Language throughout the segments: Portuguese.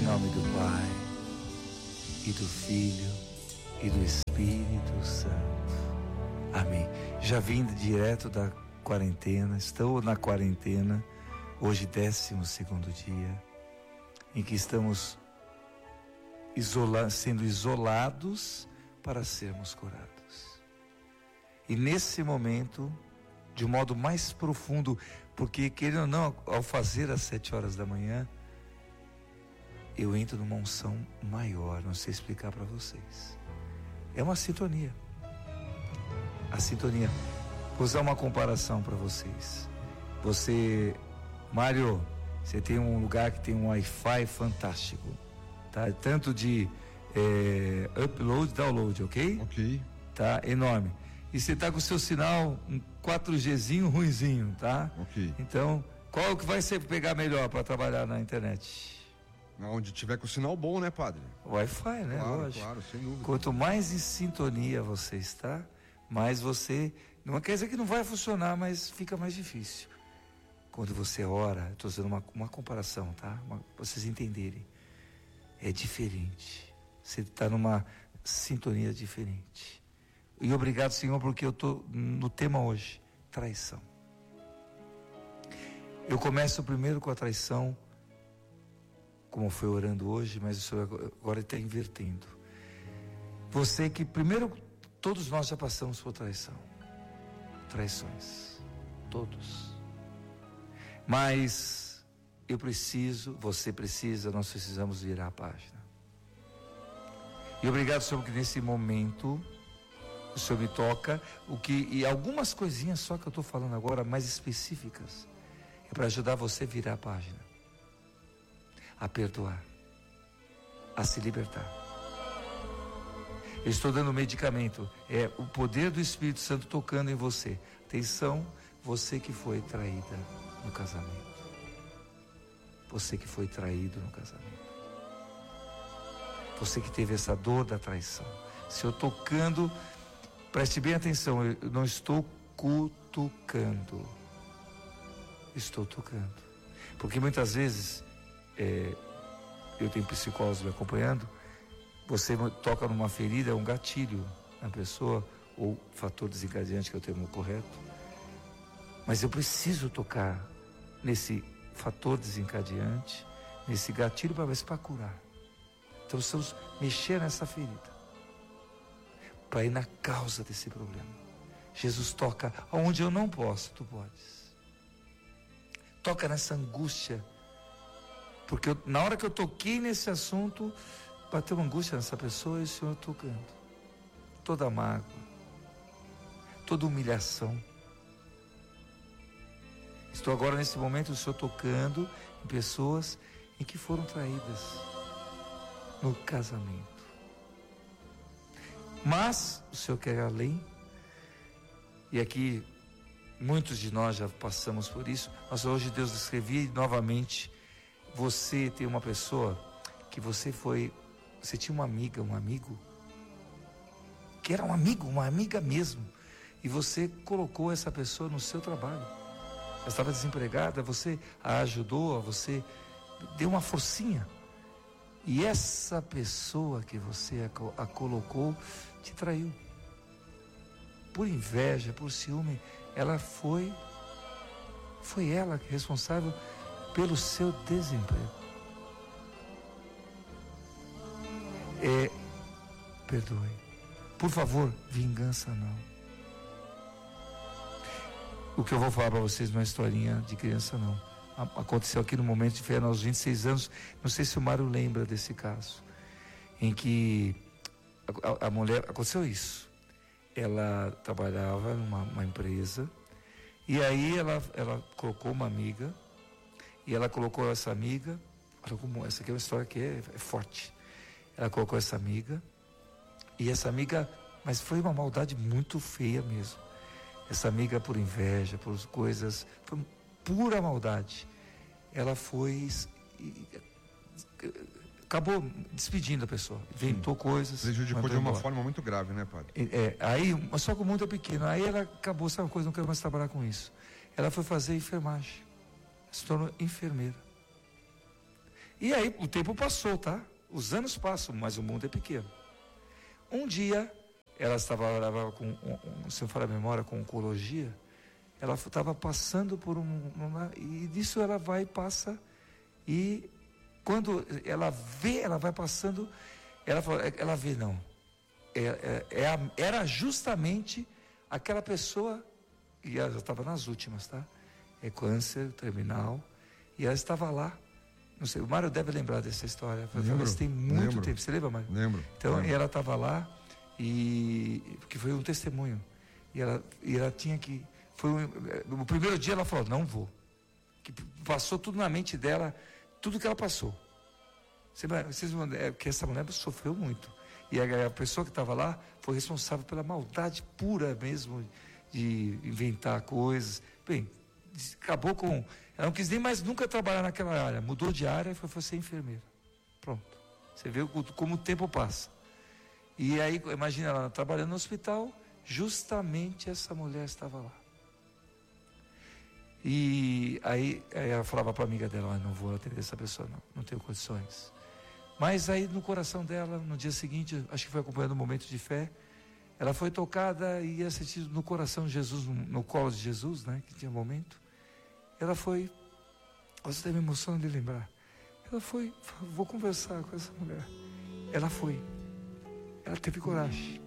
nome do Pai, e do Filho, e do Espírito Santo. Amém. Já vim direto da quarentena, estou na quarentena, hoje 12º dia, em que estamos sendo isolados para sermos curados. E nesse momento, de um modo mais profundo, porque querendo ou não, ao fazer às 7 horas da manhã, eu entro numa unção maior, não sei explicar para vocês. É uma sintonia. A sintonia. Vou usar uma comparação para vocês. Você, Mário, você tem um lugar que tem um Wi-Fi fantástico, tá? Tanto de upload, download, ok? Ok. Tá? Enorme. E você tá com o seu sinal, um 4Gzinho ruinzinho, tá? Ok. Então, qual que vai ser pegar melhor para trabalhar na internet? Onde tiver com o sinal bom, né, padre? Wi-Fi, né? Claro, Lógico. claro, sem dúvida. Quanto mais em sintonia você está, mais você... Não quer dizer que não vai funcionar, mas fica mais difícil. Quando você ora, estou usando uma comparação, tá? Para vocês entenderem. É diferente. Você está numa sintonia diferente. E obrigado, Senhor, porque eu estou no tema hoje, traição. Eu começo primeiro com a traição, como foi orando hoje, mas o Senhor agora está invertendo. Você que primeiro, todos nós já passamos por traição. Traições. Todos. Mas eu preciso, você precisa, nós precisamos virar a página. E obrigado, Senhor, que nesse momento o Senhor me toca, e algumas coisinhas só que eu estou falando agora, mais específicas, é para ajudar você a virar a página, a perdoar, a se libertar. Eu estou dando medicamento, é o poder do Espírito Santo tocando em você. Atenção, você que foi traída no casamento. Você que foi traído no casamento. Você que teve essa dor da traição. Se eu tocando, preste bem atenção, eu não estou cutucando. Estou tocando. Porque muitas vezes, eu tenho psicólogos me acompanhando, você toca numa ferida, é um gatilho na pessoa, ou fator desencadeante, que é o termo correto. Mas eu preciso tocar nesse fator desencadeante, nesse gatilho, para curar. Então precisamos mexer nessa ferida, para ir na causa desse problema. Jesus toca onde eu não posso, tu podes. Toca nessa angústia, porque na hora que eu toquei nesse assunto, bateu uma angústia nessa pessoa e o Senhor tocando. Toda mágoa, toda humilhação. Estou agora nesse momento, o Senhor tocando em pessoas em que foram traídas no casamento. Mas o Senhor quer além. E aqui muitos de nós já passamos por isso. Mas hoje Deus descrevia novamente. Você tem uma pessoa que você tinha uma amiga, um amigo, que era um amigo, uma amiga mesmo, e você colocou essa pessoa no seu trabalho. Ela estava desempregada, você a ajudou, você deu uma forcinha, e essa pessoa que você a colocou te traiu. Por inveja, por ciúme, ela foi ela responsável pelo seu desemprego. Perdoe. Por favor, vingança não. O que eu vou falar para vocês não é historinha de criança não. Aconteceu aqui no momento de fé, aos 26 anos, não sei se o Mário lembra desse caso, em que a mulher, aconteceu isso. Ela trabalhava numa empresa, e aí ela colocou uma amiga, e ela colocou essa amiga, essa aqui é uma história que é forte. Ela colocou essa amiga, e essa amiga, mas foi uma maldade muito feia mesmo. Essa amiga, por inveja, por coisas, foi pura maldade. Ela acabou despedindo a pessoa, inventou coisas. Prejudicou de uma forma muito grave, né, padre? Aí, só que o mundo é pequeno. Aí ela acabou, sabe uma coisa, não quero mais trabalhar com isso. Ela foi fazer enfermagem, se tornou enfermeira. E aí o tempo passou, tá? Os anos passam, mas o mundo é pequeno. Um dia, ela estava com, se eu falar a memória, com oncologia, ela estava passando por e disso ela vai e passa, e quando ela vê, ela vai passando, ela vê, não, era justamente aquela pessoa, e ela já estava nas últimas, tá? É câncer terminal, e ela estava lá, não sei, o Mário deve lembrar dessa história, talvez tem muito tempo, você lembra, Mário? Lembro. Então, ela estava lá, porque foi um testemunho, e ela tinha que, no primeiro dia ela falou, não vou, que passou tudo na mente dela, tudo que ela passou, porque essa mulher sofreu muito, e a pessoa que estava lá foi responsável pela maldade pura mesmo, de inventar coisas, bem, acabou com, ela não quis nem mais nunca trabalhar naquela área, mudou de área e foi ser enfermeira, pronto, você vê como o tempo passa. E aí, imagina ela trabalhando no hospital, justamente essa mulher estava lá. E aí ela falava para a amiga dela, não vou atender essa pessoa não tenho condições. Mas aí no coração dela, no dia seguinte, acho que foi acompanhando um momento de fé, ela foi tocada e ia sentir no coração de Jesus, no colo de Jesus, né, que tinha um momento. Ela foi, você está me emocionando de lembrar, ela foi, vou conversar com essa mulher. Ela foi. Ela teve coragem.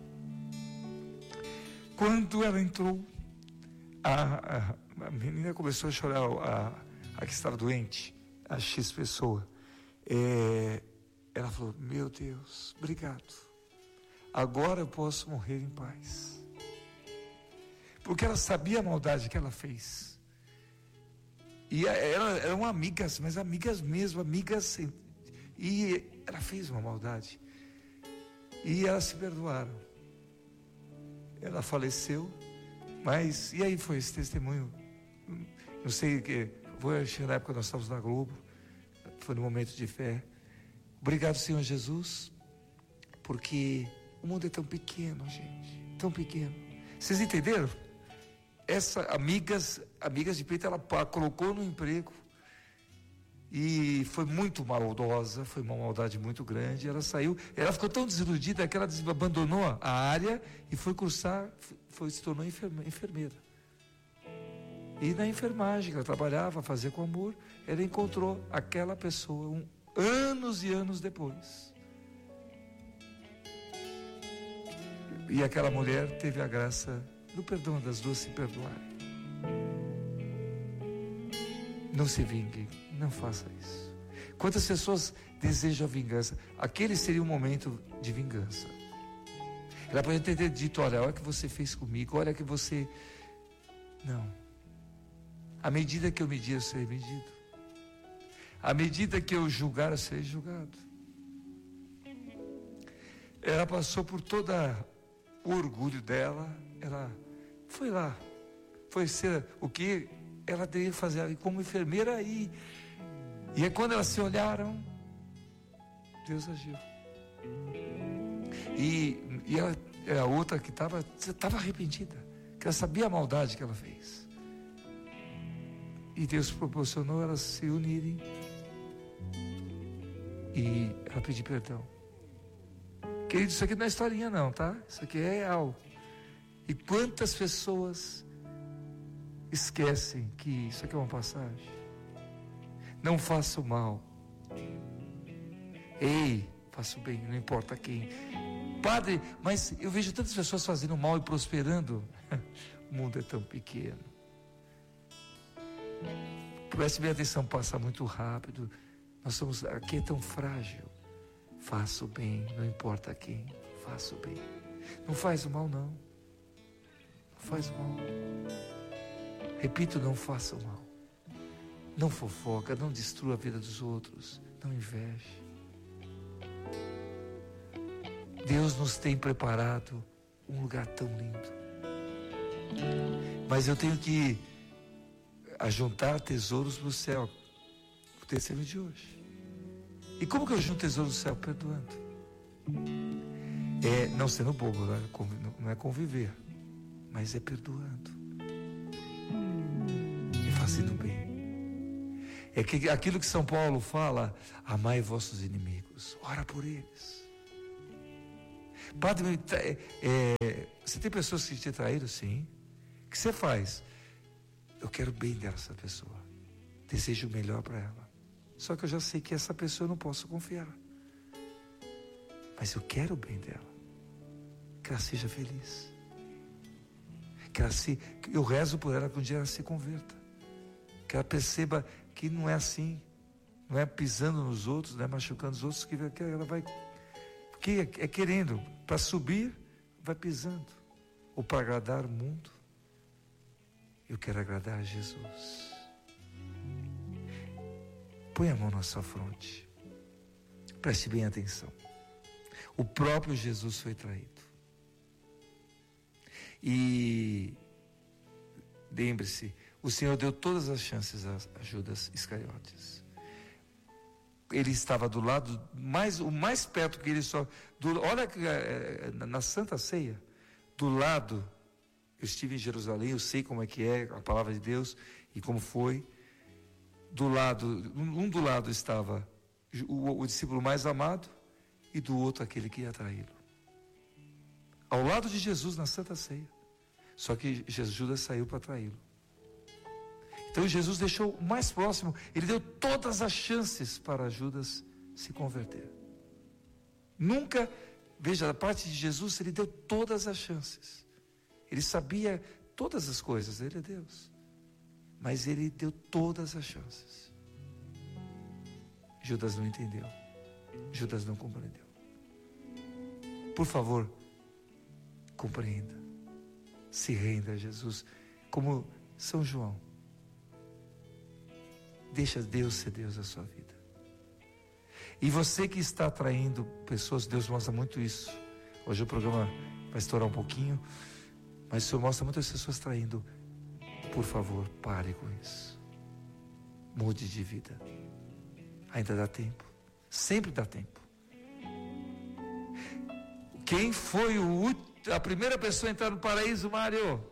Quando ela entrou, a menina começou a chorar, a que estava doente, a X pessoa. Ela falou, meu Deus, obrigado. Agora eu posso morrer em paz. Porque ela sabia a maldade que ela fez. E eram amigas, mas amigas mesmo, amigas. E ela fez uma maldade. E elas se perdoaram. Ela faleceu, mas, e aí foi esse testemunho, não sei o que, foi na época que nós estávamos na Globo, foi no momento de fé. Obrigado, Senhor Jesus, porque o mundo é tão pequeno, gente, tão pequeno. Vocês entenderam? Essa amigas de peito, ela colocou no emprego, e foi muito maldosa, foi uma maldade muito grande. Ela saiu, ela ficou tão desiludida que ela abandonou a área e foi cursar, se tornou enfermeira. E na enfermagem que ela trabalhava, fazia com amor, ela encontrou aquela pessoa anos e anos depois. E aquela mulher teve a graça do perdão, das duas se perdoarem. Não se vingue, não faça isso. Quantas pessoas desejam a vingança? Aquele seria um momento de vingança. Ela pode ter dito, olha o que você fez comigo, olha que você... Não. À medida que eu medir, eu serei medido. À medida que eu julgar, eu serei julgado. Ela passou por todo o orgulho dela, ela foi lá, foi ser o que ela deveria fazer como enfermeira, e é quando elas se olharam, Deus agiu. E a outra que estava arrependida, que ela sabia a maldade que ela fez. E Deus proporcionou elas se unirem e ela pedir perdão. Querido, isso aqui não é historinha não, tá? Isso aqui é real. E quantas pessoas esquecem que isso aqui é uma passagem. Não faça o mal. Ei, faça o bem, não importa quem. Padre, mas eu vejo tantas pessoas fazendo mal e prosperando. O mundo é tão pequeno. Preste bem atenção, passa muito rápido. Aqui é tão frágil. Faça o bem, não importa quem. Faça o bem. Não faz o mal, não. Não faz o mal. Repito, não faça o mal. Não fofoca, não destrua a vida dos outros. Não inveje. Deus nos tem preparado um lugar tão lindo. Mas eu tenho que ajuntar tesouros no céu. O terceiro de hoje. E como que eu junto tesouros no céu? Perdoando. Não sendo bobo, não é conviver, mas é perdoando. E fazendo bem. É que aquilo que São Paulo fala, amai vossos inimigos, ora por eles. Padre, você tem pessoas que te traíram? Sim. O que você faz? Eu quero o bem dessa pessoa, desejo o melhor para ela. Só que eu já sei que essa pessoa eu não posso confiar, mas eu quero o bem dela, que ela seja feliz, eu rezo por ela que um dia ela se converta, que ela perceba que não é assim, não é pisando nos outros, não é machucando os outros, que ela vai, que é querendo, para subir, vai pisando, ou para agradar o mundo. Eu quero agradar a Jesus. Põe a mão na sua fronte, preste bem atenção. O próprio Jesus foi traído. E lembre-se, o Senhor deu todas as chances a Judas Iscariotes. Ele estava do lado, o mais perto que ele só... olha, na Santa Ceia, do lado, eu estive em Jerusalém, eu sei como é que é a palavra de Deus e como foi. Do lado estava o discípulo mais amado e do outro aquele que ia traí-lo. Ao lado de Jesus na Santa Ceia. Só que Judas saiu para traí-lo. Então Jesus deixou o mais próximo, ele deu todas as chances para Judas se converter. Nunca, veja, da parte de Jesus, ele deu todas as chances. Ele sabia todas as coisas, ele é Deus. Mas ele deu todas as chances. Judas não entendeu. Judas não compreendeu. Por favor, compreenda. Se renda a Jesus. Como São João. Deixa Deus ser Deus na sua vida. E você que está atraindo pessoas, Deus mostra muito isso. Hoje o programa vai estourar um pouquinho, mas o Senhor mostra muitas pessoas traindo. Por favor, pare com isso. Mude de vida. Ainda dá tempo. Sempre dá tempo. Quem foi a primeira pessoa a entrar no paraíso, Mário?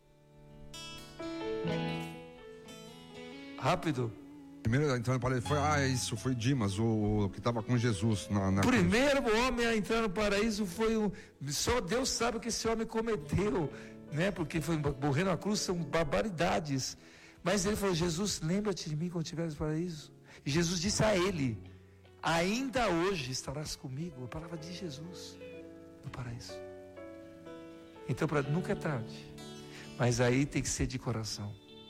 Rápido. Primeiro a entrar no paraíso foi Dimas, o que estava com Jesus na primeiro homem a entrar no paraíso foi só Deus sabe o que esse homem cometeu, né? Porque foi morrer na cruz, são barbaridades. Mas ele falou: Jesus, lembra-te de mim quando estiveres no paraíso. E Jesus disse a ele: ainda hoje estarás comigo. A palavra de Jesus no paraíso. Então nunca é tarde, mas aí tem que ser de coração.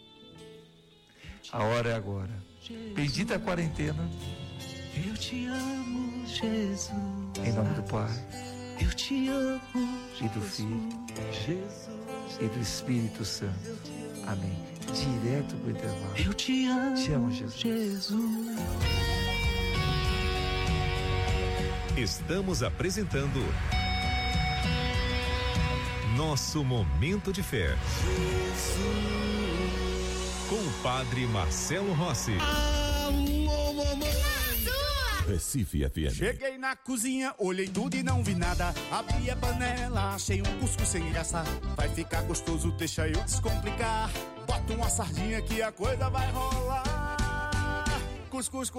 A hora é agora. Bendita a quarentena. Eu te amo, Jesus. Em nome do Pai, Eu te amo, e do Filho, Jesus. e do Espírito Santo. Amém. Direto para o intervalo. Eu te amo, Jesus. Estamos apresentando Nosso Momento de Fé. Com o Padre Marcelo Rossi. Alô, mamãe! Recife FM. Cheguei na cozinha, olhei tudo e não vi nada. Abri a panela, achei um cuscuz sem graça. Vai ficar gostoso, deixa eu descomplicar. Bota uma sardinha que a coisa vai rolar. Cuscuz